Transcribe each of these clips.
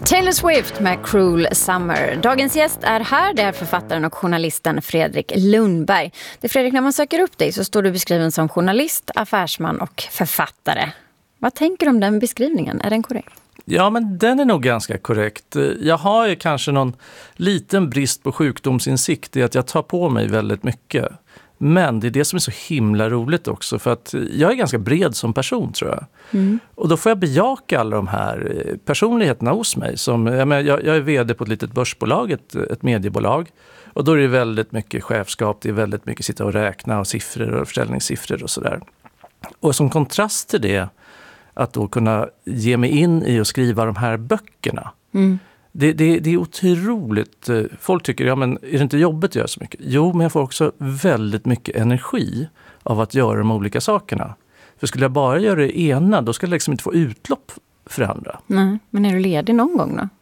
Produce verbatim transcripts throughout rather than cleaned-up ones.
Taylor Swift med Cruel Summer. Dagens gäst är här, det är författaren och journalisten Fredrik Lundberg. Det är Fredrik, när man söker upp dig så står du beskriven som journalist, affärsman och författare. Vad tänker du om den beskrivningen? Är den korrekt? Ja, men den är nog ganska korrekt. Jag har ju kanske någon liten brist på sjukdomsinsikt i att jag tar på mig väldigt mycket. Men det är det som är så himla roligt också, för att jag är ganska bred som person, tror jag. Mm. Och då får jag bejaka alla de här personligheterna hos mig. Som, jag, menar, jag, jag är vd på ett litet börsbolag, ett, ett mediebolag. Och då är det väldigt mycket chefskap, det är väldigt mycket sitta och räkna och siffror och försäljningssiffror och sådär. Och som kontrast till det, att då kunna ge mig in i och skriva de här böckerna. Mm. Det, det, det är otroligt. Folk tycker, ja men är det inte jobbigt att göra så mycket? Jo, men jag får också väldigt mycket energi av att göra de olika sakerna. För skulle jag bara göra det ena, då skulle jag liksom inte få utlopp för andra. Nej, men är du ledig någon gång då?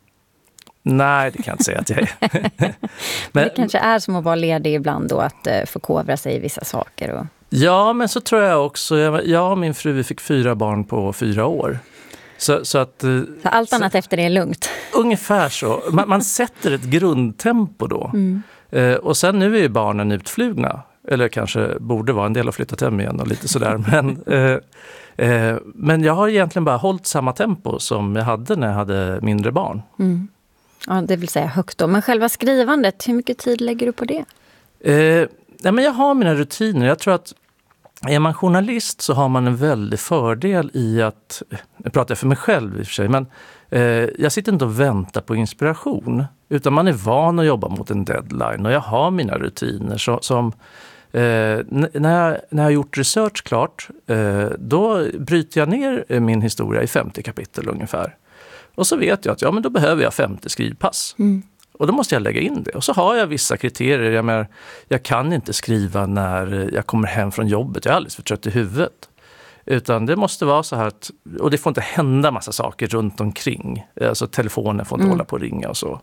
Nej, det kan jag inte säga att jag är. men, men det kanske är som att vara ledig ibland då, att uh, förkovra sig i vissa saker. Och... Ja, men så tror jag också. Jag, jag och min fru, vi fick fyra barn på fyra år. Så, så att, så allt annat så, efter det är lugnt? Ungefär så. Man, man sätter ett grundtempo då. Mm. Eh, och sen nu är ju barnen utflugna. Eller kanske borde vara, en del har flyttat hem igen och lite sådär. men, eh, eh, men jag har egentligen bara hållit samma tempo som jag hade när jag hade mindre barn. Mm. Ja, det vill säga högt då. Men själva skrivandet, hur mycket tid lägger du på det? Eh, nej, men jag har mina rutiner. Jag tror att är man journalist så har man en väldig fördel i att, nu pratar jag för mig själv i och för sig, men eh, jag sitter inte och väntar på inspiration, utan man är van att jobba mot en deadline och jag har mina rutiner så, som eh, n- när, jag, när jag har gjort research klart, eh, då bryter jag ner min historia i femtio kapitel ungefär. Och så vet jag att ja, men då behöver jag femtio skrivpass. Mm. Och då måste jag lägga in det. Och så har jag vissa kriterier. Jag, menar, jag kan inte skriva när jag kommer hem från jobbet. Jag är alldeles för trött i huvudet. Utan det måste vara så här att, och det får inte hända massa saker runt omkring. Alltså telefonen får inte mm. hålla på och ringa och så.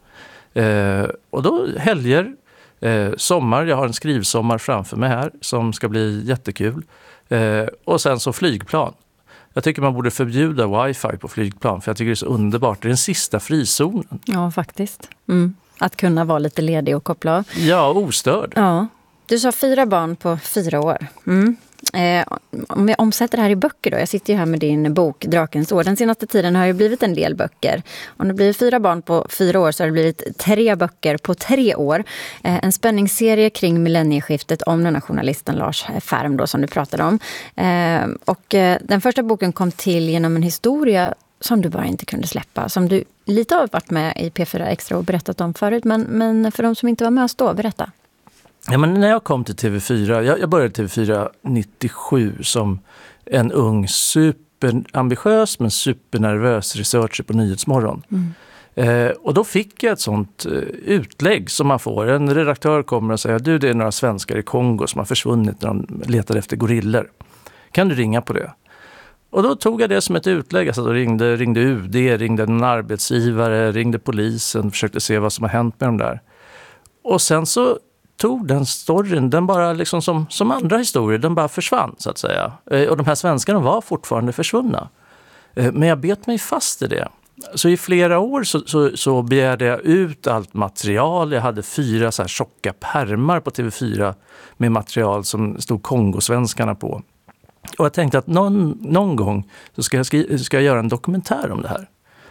Eh, och då helger, eh, sommar. Jag har en skrivsommar framför mig här som ska bli jättekul. Eh, och sen så flygplan. Jag tycker man borde förbjuda wifi på flygplan, för jag tycker det är så underbart. Det är den sista frizonen. Ja, faktiskt. Mm. Att kunna vara lite ledig och koppla av. Ja, ostörd. Ja. Du sa fyra barn på fyra år. Mm. Eh, om jag omsätter det här i böcker då. Jag sitter ju här med din bok Drakens år. Den senaste tiden har ju blivit en del böcker. Om det blir fyra barn på fyra år så har det blivit tre böcker på tre år. Eh, en spänningsserie kring millennieskiftet om den här journalisten Lars Färm då, som du pratade om. Eh, och eh, den första boken kom till genom en historia som du bara inte kunde släppa. Som du lite har varit med i P fyra Extra och berättat om förut. Men, men för de som inte var med oss då, berätta. Ja, men när jag kom till T V fyra, jag, jag började T V fyra nittiosju som en ung superambitiös men supernervös researcher på Nyhetsmorgon. Mm. Eh, och då fick jag ett sånt eh, utlägg som man får. En redaktör kommer och säger, du, det är några svenskar i Kongo som har försvunnit när de letar efter gorillor. Kan du ringa på det? Och då tog jag det som ett utlägg. Alltså då ringde, ringde U D, ringde en arbetsgivare, ringde polisen, försökte se vad som har hänt med dem där. Och sen så tog den storyn, den bara liksom som, som andra historier, den bara försvann så att säga. Och de här svenskarna var fortfarande försvunna. Men jag bet mig fast i det. Så i flera år så, så, så begärde jag ut allt material. Jag hade fyra så här tjocka pärmar på T V fyra med material som stod Kongosvenskarna på. Och jag tänkte att någon, någon gång så ska jag, skri- ska jag göra en dokumentär om det här.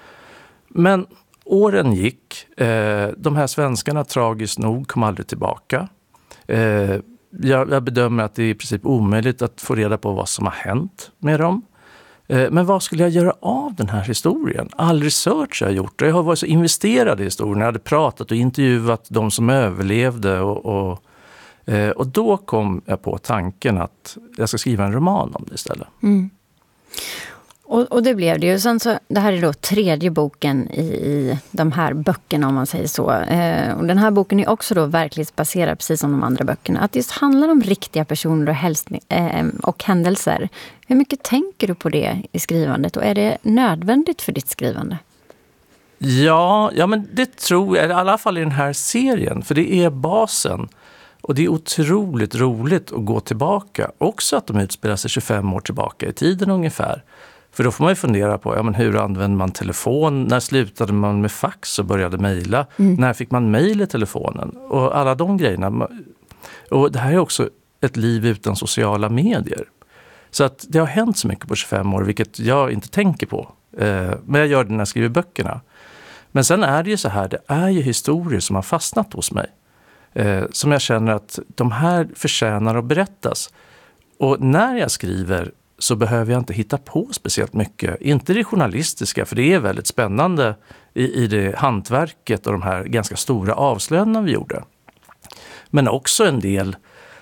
Men åren gick. Eh, de här svenskarna tragiskt nog kom aldrig tillbaka. Eh, jag, jag bedömer att det är i princip omöjligt att få reda på vad som har hänt med dem. Eh, men vad skulle jag göra av den här historien? All research jag har gjort. Jag har varit så investerad i historien. Jag hade pratat och intervjuat de som överlevde. Och, och, eh, och då kom jag på tanken att jag ska skriva en roman om det istället. Mm. Och, och det blev det ju. Sen så, det här är då tredje boken i, i de här böckerna, om man säger så. Eh, och den här boken är också då verklighetsbaserad, precis som de andra böckerna. Att just handlar om riktiga personer och, helst, eh, och händelser. Hur mycket tänker du på det i skrivandet? Och är det nödvändigt för ditt skrivande? Ja, ja men det tror jag, i alla fall i den här serien. För det är basen. Och det är otroligt roligt att gå tillbaka. Också att de utspelar sig tjugofem år tillbaka i tiden ungefär. För då får man ju fundera på, ja, men hur använder man telefon? När slutade man med fax och började mejla? Mm. När fick man mejl i telefonen? Och alla de grejerna. Och det här är också ett liv utan sociala medier. Så att det har hänt så mycket på tjugofem år, vilket jag inte tänker på. Eh, men jag gör det när jag skriver böckerna. Men sen är det ju så här, det är ju historier som har fastnat hos mig. Eh, som jag känner att de här förtjänar att berättas. Och när jag skriver så behöver jag inte hitta på speciellt mycket. Inte det journalistiska, för det är väldigt spännande i, i det hantverket och de här ganska stora avslöjandena vi gjorde. Men också en del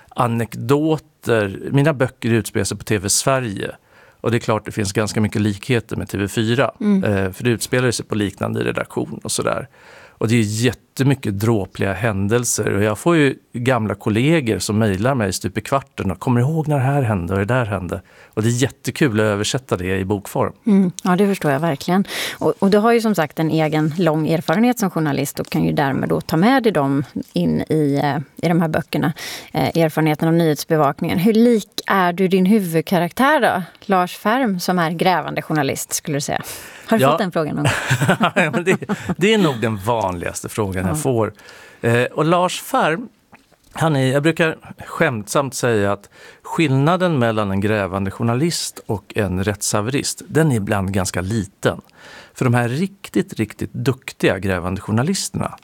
anekdoter. Mina böcker utspelar sig på T V Sverige. Och det är klart det finns ganska mycket likheter med T V fyra. Mm. Eh, för det utspelar sig på liknande redaktion och sådär. Och det är jättemycket dråpliga händelser. Och jag får ju gamla kollegor som mejlar mig stup i kvarten och kommer ihåg när det här hände och det där hände. Och det är jättekul att översätta det i bokform. Mm, ja, det förstår jag verkligen. Och, och du har ju som sagt en egen lång erfarenhet som journalist och kan ju därmed då ta med dig dem in i, i de här böckerna. Eh, erfarenheten av nyhetsbevakningen. Hur lik är du din huvudkaraktär då? Lars Färm som är grävande journalist skulle du säga. Har du ja. fått den frågan någon ja, men det, det är nog den vanligaste frågan ja. jag får. Eh, och Lars Färm, han är, jag brukar skämtsamt säga att skillnaden mellan en grävande journalist och en rättshaverist, den är ibland ganska liten. För de här riktigt, riktigt duktiga grävande journalisterna,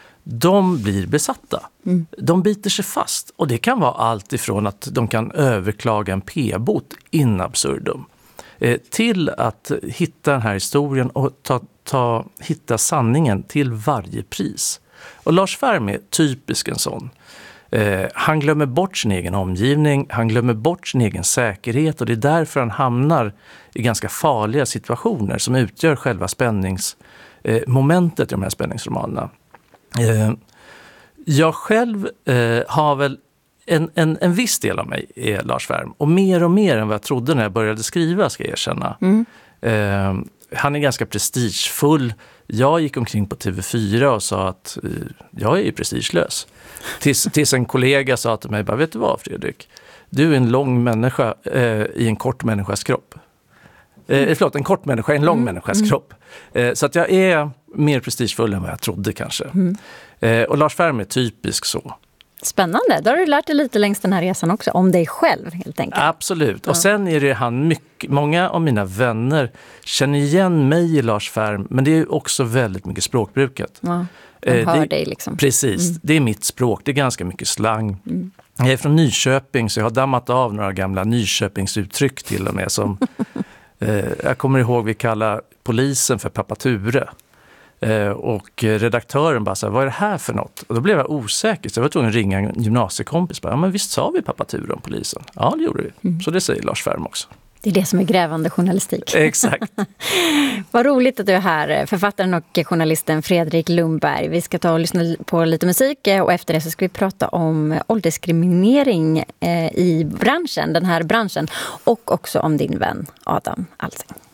de blir besatta. Mm. De biter sig fast. Och det kan vara allt ifrån att de kan överklaga en p-bot in absurdum. Eh, till att hitta den här historien och ta, ta, hitta sanningen till varje pris. Och Lars Färm är typisk en sån. Eh, han glömmer bort sin egen omgivning, han glömmer bort sin egen säkerhet och det är därför han hamnar i ganska farliga situationer som utgör själva spänningsmomentet eh, i de här spänningsromanerna. Eh, jag själv eh, har väl En, en, en viss del av mig är Lars Färm. Och mer och mer än vad jag trodde när jag började skriva, ska jag erkänna. Mm. Eh, han är ganska prestigefull. Jag gick omkring på T V fyra och sa att eh, jag är ju prestigelös. Tills, tills en kollega sa till mig, bara, vet du vad Fredrik? Du är en lång människa eh, i en kort människas kropp. Eh, förlåt, en kort människa i en lång mm. människas mm. kropp. Eh, så att jag är mer prestigefull än vad jag trodde kanske. Mm. Eh, och Lars Färm är typisk så. Spännande. Då har du lärt dig lite längs den här resan också. Om dig själv helt enkelt. Absolut. Och sen är det han mycket, många av mina vänner känner igen mig i Lars Färm. Men det är också väldigt mycket språkbruket. Ja, de hör det, dig liksom. Precis. Mm. Det är mitt språk. Det är ganska mycket slang. Mm. Jag är från Nyköping så jag har dammat av några gamla Nyköpingsuttryck till och med. Som, eh, jag kommer ihåg vi kallar polisen för Pappa Ture. Eh, och redaktören bara så här, vad är det här för något? Och då blev jag osäker så jag var tvungen att ringa en gymnasiekompis. Bara, ja, men visst sa vi Pappa Ture om polisen? Ja, det gjorde vi. Mm. Så det säger Lars Färm också. Det är det som är grävande journalistik. Exakt. Vad roligt att du är här, författaren och journalisten Fredrik Lundberg. Vi ska ta och lyssna på lite musik och efter det så ska vi prata om åldersdiskriminering i branschen, den här branschen. Och också om din vän Adam Alsing.